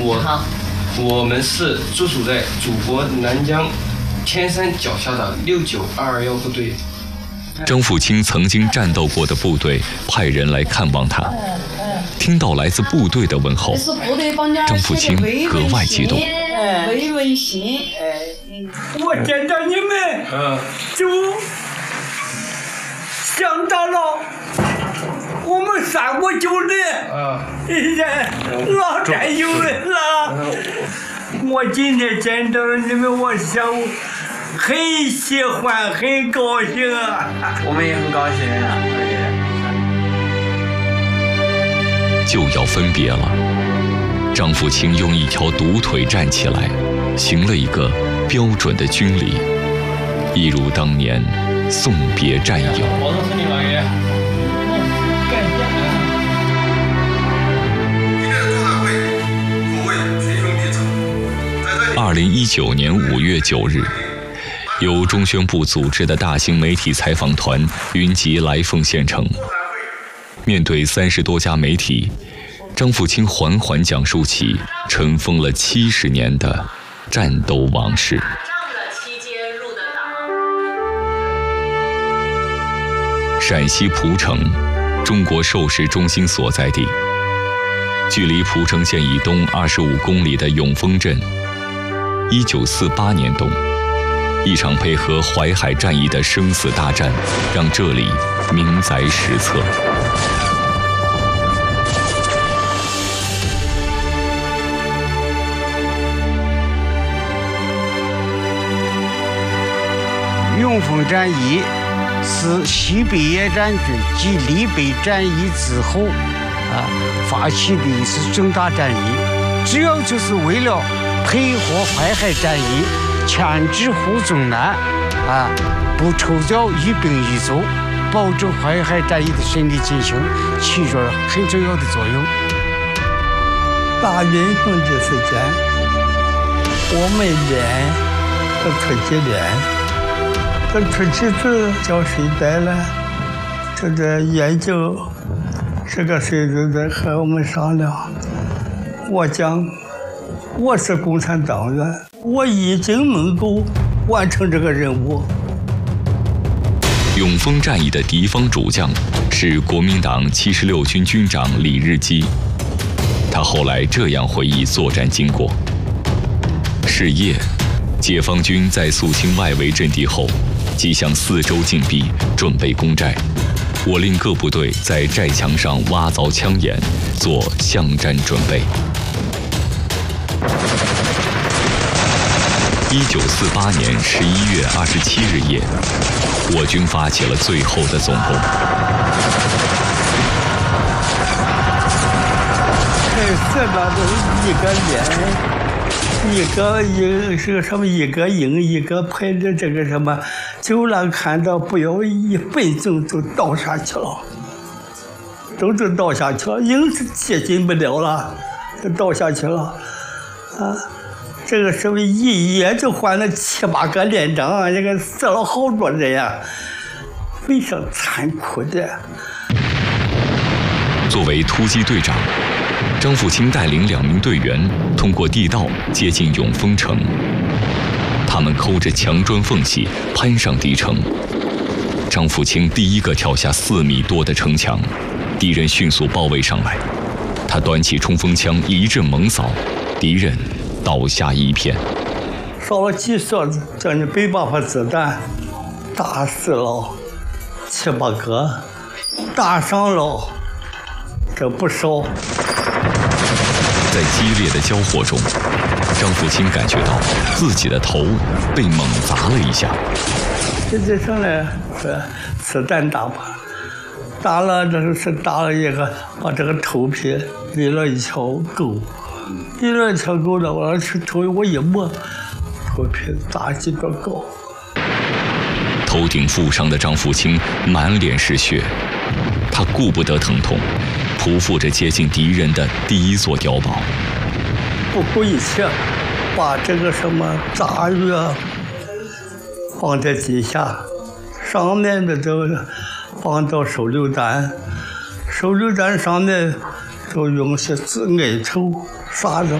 我们是驻守在祖国南疆天山脚下的69221部队。 张富清曾经战斗过的部队派人来看望他，听到来自部队的问候，张富清格外激动。 慰问信， 我见到你们，就想到了我们3国兄弟，老战友们了。我今天见到了你们，我想很喜欢，很高兴啊！ 我们也很高兴啊！ 就要分别了，张富清用一条独腿站起来，行了一个标准的军礼，一如当年送别战友。 保重身体，老爷。 感谢。 2019年5月9日，由中宣部组织的大型媒体采访团云集来凤县城。面对30多家媒体，张富清缓缓讲述起尘封了70年的战斗往事。陕西蒲城，中国授时中心所在地，距离蒲城县以东25公里的永丰镇。1948年冬，一场配合淮海战役的生死大战，让这里名载史册。 永丰战役是西北野战军继黎北战役之后发起的一次重大战役，主要就是为了配合淮海战役，牵制胡宗南不抽调一兵一卒，保证淮海战役的顺利进行，起着很重要的作用。 大云峰的时间，我们连和突击连。跟出去子叫谁带了？这个研究，这个谁都在和我们商量。我讲，我是共产党员，我已经能够完成这个任务。 永丰战役的敌方主将是国民党76军军长李日基，他后来这样回忆作战经过：是夜，解放军在肃清外围阵地后，即向4周进逼，准备攻寨。我令各部队在寨墙上挖凿枪眼，做巷战准备。1948年11月27日夜，我军发起了最后的总攻。 开始那都一个连，是个什么一个营一个排的这个什么，就让看到不要1分钟就倒下去了，都倒下去了，营是接近不了了，就倒下去了，这个什么一夜就换了7、8个连长，这个死了好多人呀，非常残酷的。 作为突击队长，张富清带领2名队员通过地道接近永丰城，他们抠着墙砖缝隙攀上敌城。张富清第一个跳下4米多的城墙，敌人迅速包围上来，他端起冲锋枪一阵猛扫，敌人倒下一片。 烧了几梭子，将近100发子弹，打死了7、8个，打伤了这不少。 在激烈的交火中，张富清感觉到自己的头被猛砸了一下。 这上来是子弹打吧，打了这是打了一个，把这个头皮立了一条沟，立了一条沟的，我去头我一摸，头皮打几个沟。 头顶负伤的张富清满脸是血，他顾不得疼痛，匍匐着接近敌人的第一座碉堡， 不顾一切把这个什么炸药放在底下，上面的这个放到手榴弹，手榴弹上面就用些紫艾绸撒着。